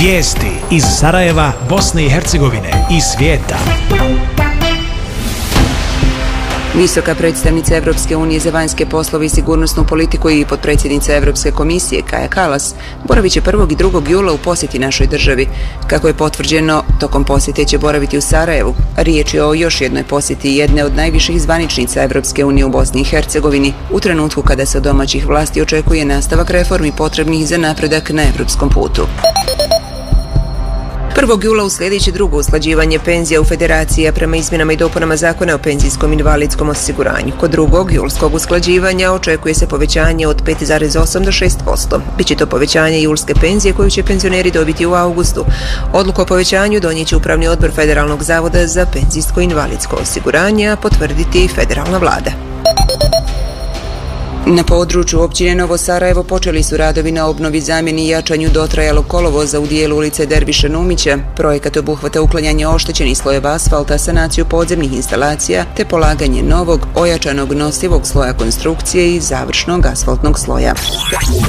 Vijesti iz Sarajeva, Bosne i Hercegovine i svijeta. Visoka predstavnica Evropske unije za vanjske poslove i sigurnosnu politiku i potpredsjednica Evropske komisije Kaja Kallas boravit će 1. i 2. jula u posjeti našoj državi. Kako je potvrđeno, tokom posjete će boraviti u Sarajevu. Riječ je o još jednoj posjeti jedne od najviših zvaničnica Evropske unije u Bosni i Hercegovini, u trenutku kada se od domaćih vlasti očekuje nastavak reformi potrebnih za napredak na evropskom putu. 1. jula uslijedit će drugo usklađivanje penzija u Federaciji, a prema izmjenama i dopunama Zakona o penzijskom i invalidskom osiguranju. Kod drugog julskog usklađivanja očekuje se povećanje od 5,8 do 6%. Biće to povećanje julske penzije koju će penzioneri dobiti u augustu. Odluku o povećanju donijet će Upravni odbor Federalnog zavoda za penzijsko i invalidsko osiguranje, a potvrditi federalna vlada. Na području općine Novo Sarajevo počeli su radovi na obnovi, zamjeni i jačanju dotrajalog kolovoza u dijelu ulice Derviša Numića. Projekat obuhvata uklanjanje oštećenih slojeva asfalta, sanaciju podzemnih instalacija te polaganje novog, ojačanog nosivog sloja konstrukcije i završnog asfaltnog sloja.